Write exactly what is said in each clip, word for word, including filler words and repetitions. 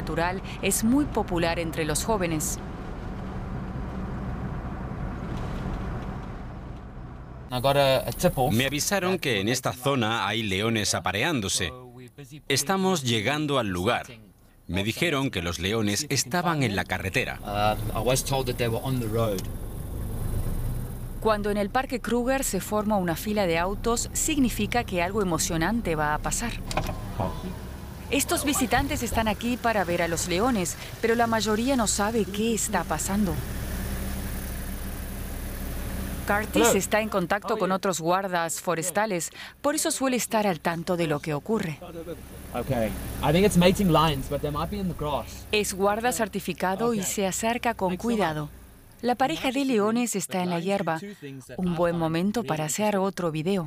natural es muy popular entre los jóvenes. Me avisaron que en esta zona hay leones apareándose. Estamos llegando al lugar. Me dijeron que los leones estaban en la carretera. Cuando en el Parque Kruger se forma una fila de autos, significa que algo emocionante va a pasar. Estos visitantes están aquí para ver a los leones, pero la mayoría no sabe qué está pasando. Curtis está en contacto con otros guardas forestales, por eso suele estar al tanto de lo que ocurre. Es guarda certificado y se acerca con cuidado. La pareja de leones está en la hierba. Un buen momento para hacer otro video.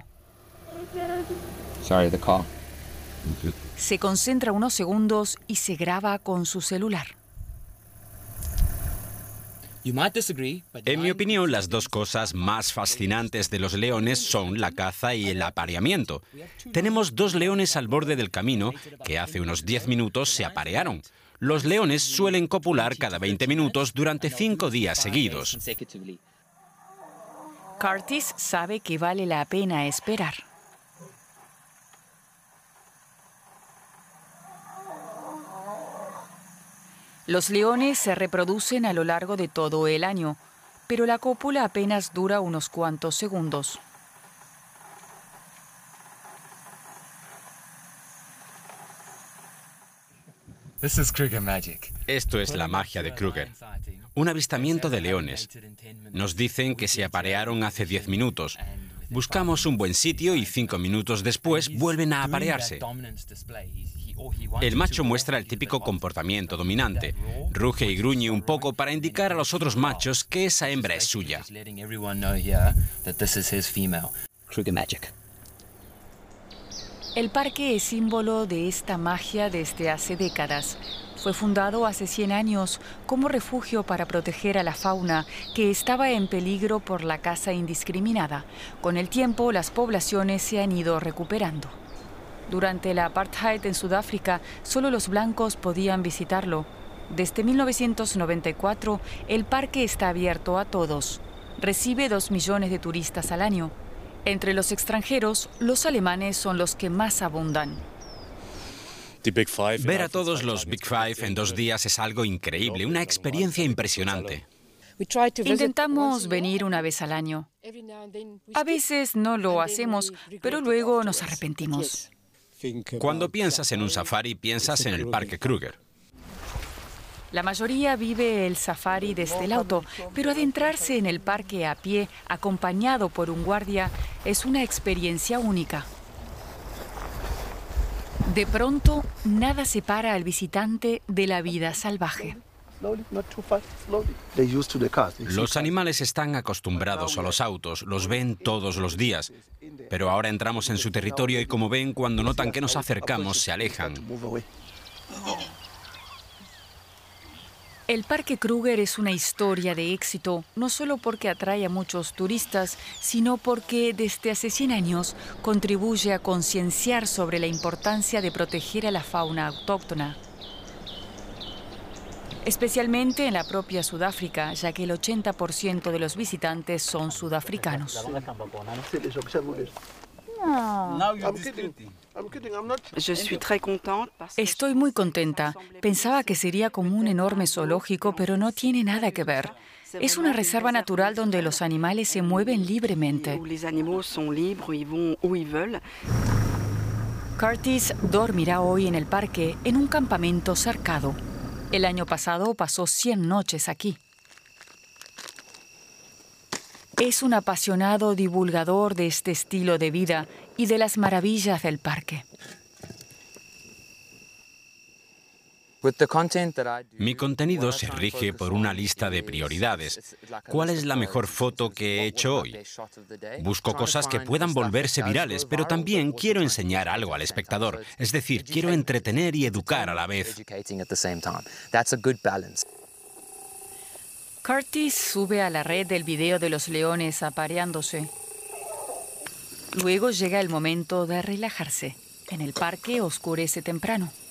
Se concentra unos segundos y se graba con su celular. En mi opinión, las dos cosas más fascinantes de los leones son la caza y el apareamiento. Tenemos dos leones al borde del camino que hace unos diez minutos se aparearon. Los leones suelen copular cada veinte minutos durante cinco días seguidos. Curtis sabe que vale la pena esperar. Los leones se reproducen a lo largo de todo el año, pero la cópula apenas dura unos cuantos segundos. Esto es la magia de Kruger. Un avistamiento de leones. Nos dicen que se aparearon hace diez minutos. Buscamos un buen sitio y cinco minutos después vuelven a aparearse. El macho muestra el típico comportamiento dominante. Ruge y gruñe un poco para indicar a los otros machos que esa hembra es suya. El parque es símbolo de esta magia desde hace décadas. Fue fundado hace cien años como refugio para proteger a la fauna que estaba en peligro por la caza indiscriminada. Con el tiempo, las poblaciones se han ido recuperando. Durante la apartheid en Sudáfrica, solo los blancos podían visitarlo. Desde mil novecientos noventa y cuatro, el parque está abierto a todos. Recibe dos millones de turistas al año. Entre los extranjeros, los alemanes son los que más abundan. Ver a todos los Big Five en dos días es algo increíble, una experiencia impresionante. Intentamos venir una vez al año. A veces no lo hacemos, pero luego nos arrepentimos. Cuando piensas en un safari, piensas en el Parque Kruger. La mayoría vive el safari desde el auto, pero adentrarse en el parque a pie, acompañado por un guardia, es una experiencia única. De pronto, nada separa al visitante de la vida salvaje. Los animales están acostumbrados a los autos, los ven todos los días. Pero ahora entramos en su territorio y, como ven, cuando notan que nos acercamos, se alejan. El Parque Kruger es una historia de éxito, no solo porque atrae a muchos turistas, sino porque desde hace cien años contribuye a concienciar sobre la importancia de proteger a la fauna autóctona. Especialmente en la propia Sudáfrica, ya que el ochenta por ciento de los visitantes son sudafricanos. Estoy muy contenta. Pensaba que sería como un enorme zoológico, pero no tiene nada que ver. Es una reserva natural donde los animales se mueven libremente. Curtis dormirá hoy en el parque en un campamento cercado. El año pasado pasó cien noches aquí. Es un apasionado divulgador de este estilo de vida y de las maravillas del parque. Mi contenido se rige por una lista de prioridades. ¿Cuál es la mejor foto que he hecho hoy? Busco cosas que puedan volverse virales, pero también quiero enseñar algo al espectador. Es decir, quiero entretener y educar a la vez. Curtis sube a la red el video de los leones apareándose. Luego llega el momento de relajarse. En el parque oscurece temprano.